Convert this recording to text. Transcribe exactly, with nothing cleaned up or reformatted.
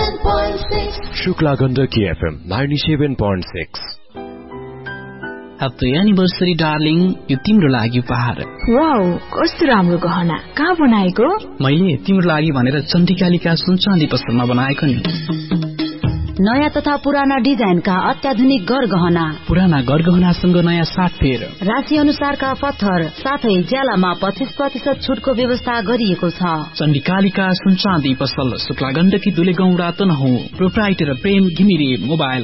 Shukla Gandaki FM ninety-seven point six. Happy anniversary darling, यो तिम्रो लागि उपहार। वाउ, कस्तो राम्रो गहना। कहाँ बनाएको? मैले तिम्रो लागि भनेर चण्डिकालिका सुन चाँदी पसलमा बनाएको नि। नयाँ तथा पुराना डिजाइनका अत्याधुनिक गरगहना, पुराना गरगहनासँग नयाँ साटफेर, राशि अनुसारका पत्थर साथै ज्यालामा पच्चीस प्रतिशत छुटको व्यवस्था गरिएको छ। चण्डिकालिका सुन चाँदी पसल, शुक्ला गण्डकी दुले गाउँ रातो नहौ। प्रोप्राइटर प्रेम घिमिरे। मोबाइल